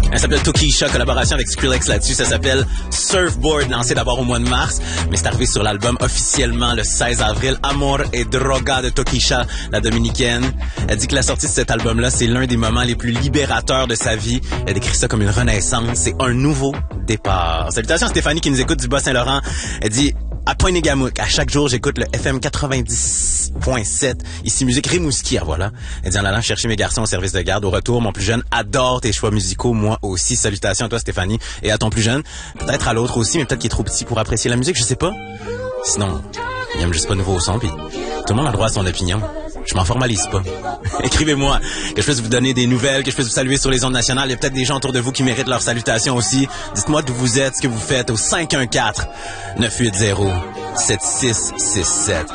Elle s'appelle Tokischa, collaboration avec Skrillex là-dessus. Ça s'appelle Surfboard, lancé d'abord au mois de mars, mais c'est arrivé sur l'album officiellement le 16 avril. Amor et Droga de Tokischa, la dominicaine. Elle dit que la sortie de cet album-là, c'est l'un des moments les plus libérateurs de sa vie. Elle décrit ça comme une renaissance. C'est un nouveau départ. Salutations à Stéphanie qui nous écoute du Bas-Saint-Laurent. Elle dit... À Pointe-Négamouk, à chaque jour, j'écoute le FM 90.7. Ici, musique Rimouski, voilà. Elle dit en allant chercher mes garçons au service de garde. Au retour, mon plus jeune adore tes choix musicaux, moi aussi. Salutations à toi, Stéphanie, et à ton plus jeune. Peut-être à l'autre aussi, mais peut-être qu'il est trop petit pour apprécier la musique, je sais pas. Sinon, il aime juste pas nouveau son, puis tout le monde a le droit à son opinion. Je m'en formalise pas. Écrivez-moi, que je puisse vous donner des nouvelles, que je puisse vous saluer sur les ondes nationales. Il y a peut-être des gens autour de vous qui méritent leur salutation aussi. Dites-moi d'où vous êtes, ce que vous faites au 514-980-7667.